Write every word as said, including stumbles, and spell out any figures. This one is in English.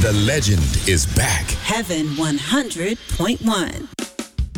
The legend is back. Heaven one hundred point one.